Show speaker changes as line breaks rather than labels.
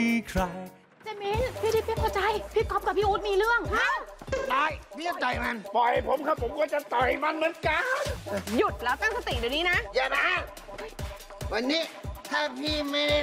ใคร
เจมินพี่ดิ๊กเข้าใจ พี่ก๊อฟกับพี่อู๊ดมีเรื่อง
ได้พี่จะต่อยมัน ปล่อยผมครับผมก็จะต่อยมันเหมือนกัน
หยุดแล้วตั้งสติเดี๋ยวนี้นะ
อย่านะ วันนี้ถ้าพี่ไม่ได้